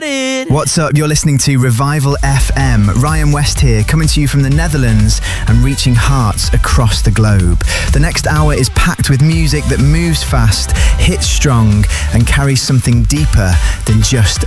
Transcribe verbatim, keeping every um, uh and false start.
started. What's up? You're listening to Revival F M. Ryan West here, coming to you from the Netherlands and reaching hearts across the globe. The next hour is packed with music that moves fast, hits strong, and carries something deeper than just